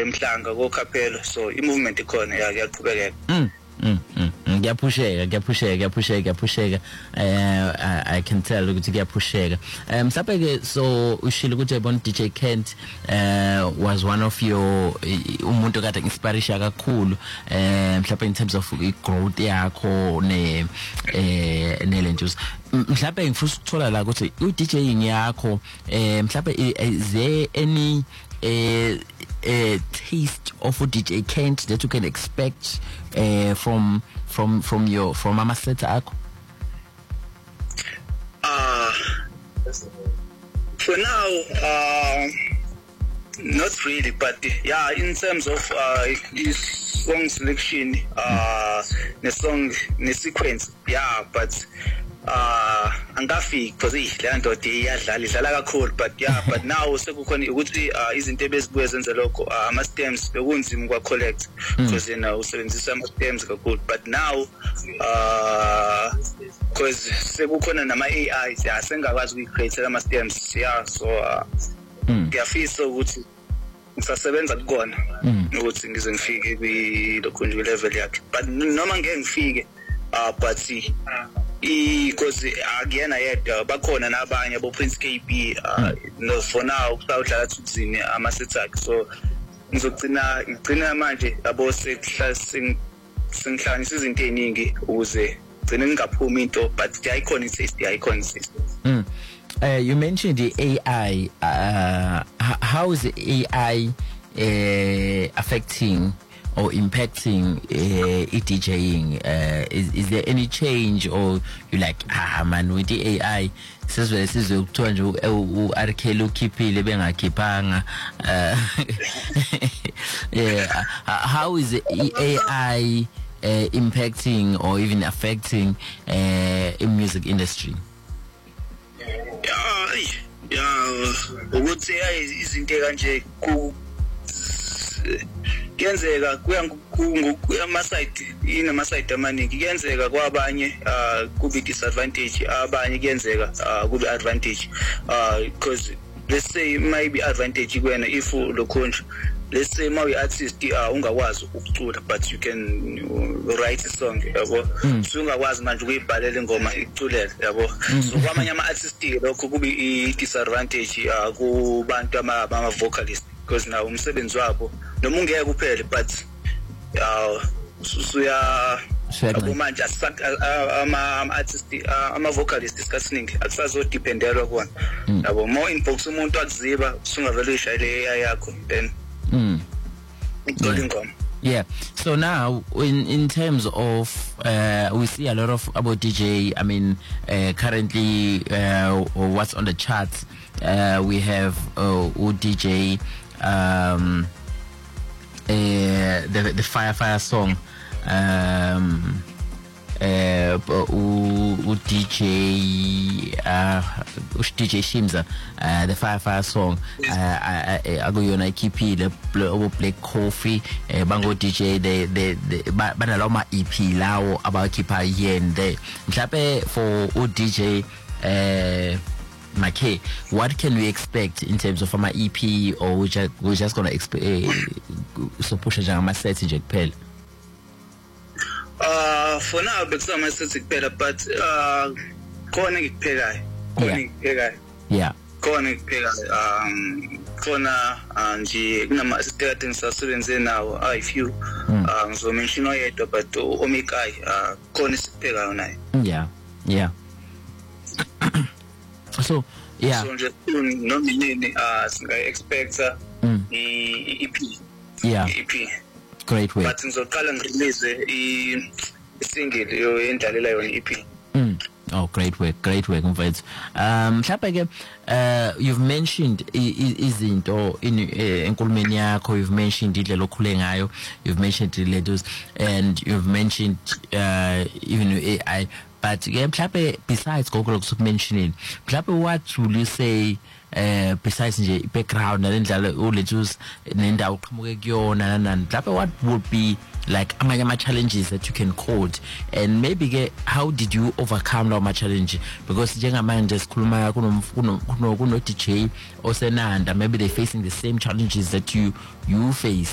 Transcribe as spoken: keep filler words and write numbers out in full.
emhlanga ko Kapelo, so I movement ikhona yaqhubekela. Mm. Mm, mm, mm. Ngiyaphusheka ngiyaphusheka ngiyaphusheka ngiyaphusheka eh I, I can tell ukuthi ngiyaphusheka um mhlawumbe ke so ushilo ukuthi yabona D J Kent uh, was one of your umuntu kade inspiration kakhulu eh mhlawumbe in terms of growth yakho ne eh ne lentos mhlawumbe ngifuna ukuthola la ukuthi u DJing yakho eh mhlawumbe is there any a a taste of a D J Kent that you can expect uh, from from from your from Amaseta akho? Uh for now uh not really, but yeah, in terms of uh his song selection uh mm. the song the sequence, yeah, but uh angafiki because ihlando iyadlala idlala kakhulu, but yeah, but now sekukhona ukuthi izinto ebezibuye zenze lokho ama stems bekunzima kwa collect because yena usebenzisa ama stems kakhulu, but now uh because sekukhona nama A Is yeah sengakwazi ukuyicreate ama stems, yeah, so ngiyafisa ukuthi ngisasebenza kukona ukuthi ngize ngifike kwi lokhunju level yakhe, but noma ngeke ngifike uh but see because again ayedwa bakhona nabanye abo Prince K B uh, no for now kusawudlala thudzini ama sets akhe, so ngizogcina igcina manje abo sekuhlasing singihlanganisa izinto eziningi ukuze gcina ngingaphumi into, but the icon is the icon is mm. Uh, you mentioned the A I. Uh, how is the A I uh, affecting or impacting uh, DJing? Uh, is, is there any change, or you like ah man with the A I sizwe sizokuthiwa nje u R K ukhipile bengakhipanga? Yeah, how is the A I uh, impacting or even affecting uh, in music industry? Yeah, yeah, ukuthi izinto kanje ku kuyenzeka kuya ama side inama side amaningi, kuyenzeka kwabanye kubi disadvantage, abanye kuyenzeka kubi advantage, because let's say maybe advantage kuwena if lokhonje, let's say mawi artist ungakwazi ukucula but you can write a song, yabo, so ungakwazi manje ukuyibhalela ingoma iculela, yabo, so kwamanye ama artist lokho kubi I disadvantage kubantu ama vocalist, because now umsebenzi wabo noma ungeke kuphele but uh suya abo manje ama artist ama vocalist isikhatsiningi akusazodependela kona, yabo, more inbox umuntu akuziba sungavele ishayile A I yakho then mm yeah. Yeah, so now in in terms of uh we see a lot of about D J, I mean uh, currently uh what's on the charts, uh we have uh D J um uh the the Fire Fire song, um uh u D J uh D J Shimza, uh the Fire Fire song, uh akuyona ikhiphile obo Black Coffee, bango D J they they banalawo ma E P lawo abakhipha yende mhlawumbe for u D J uh Make, what can we expect in terms of ama E P, or we just we're just gonna expect uh, so push nje ama sets nje kuphela? Uh for now bekusama sets kuphela, but uh khona ngikuphekayo khona ngikuphekayo yeah khona ngikuphekayo um khona nje kunama assistant engisasebenze nawo I few uh ngizo mention oyedwa but Omikai uh khona isiphekayo naye. Yeah, yeah. So yeah, so nje nominini uh singa expect I E P, yeah, E P great way, but ngizoqala ngirelease I single yo endalela yona E P. Mm. Oh, great work, great work, mfethu. Um mhlawumbe ke uh you've mentioned izinto in enkulumeni yakho, you've mentioned indlela okhule ngayo, you've mentioned letters, and you've mentioned uh even A I, but ke mhlawumbe besides gogo lokusuku mentioning, mhlawumbe what will you say uh besides nje background nalendlela ulethu's nendawo uqhamuke kuyona nani, mhlawumbe what would be like amanye ama challenges that you can quote, and maybe ke how did you overcome lawo ma challenge, because njengamanje sikhuluma kuno kuno kuno D J osenanda, maybe they facing the same challenges that you you face